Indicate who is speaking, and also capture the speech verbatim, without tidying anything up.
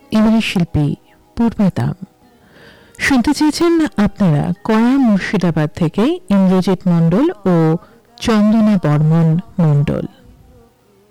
Speaker 1: এবারে শিল্পী পূর্বাদাম শুনতে চেয়েছেন আপনারা কড়া মুর্শিদাবাদ থেকে ইন্দ্রজিৎ মণ্ডল ও চন্দনা বর্মন মণ্ডল।